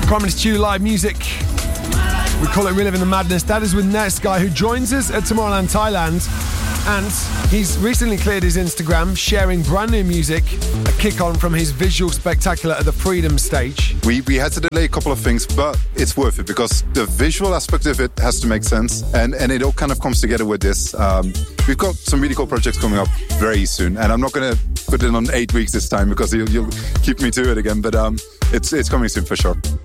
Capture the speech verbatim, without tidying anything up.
Prime Stew live music. We call it Reliving the Madness. That is with Nets Guy, who joins us at Tomorrowland, Thailand. And he's recently cleared his Instagram, sharing brand new music, a kick-on from his visual spectacular at the Freedom stage. We we had to delay a couple of things, but it's worth it because the visual aspect of it has to make sense, and, and it all kind of comes together with this. Um, we've got some really cool projects coming up very soon, and I'm not going to put it on eight weeks this time because you'll, you'll keep me to it again, but um, it's it's coming soon for sure.